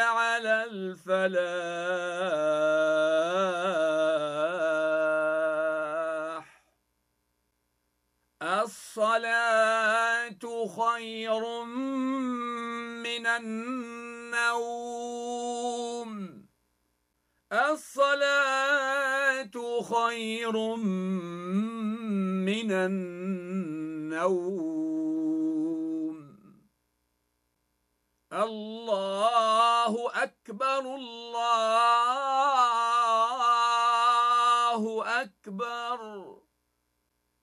على الفلاح الصلاة خير من النوم الصلاة خير من النوم الله أكبر الله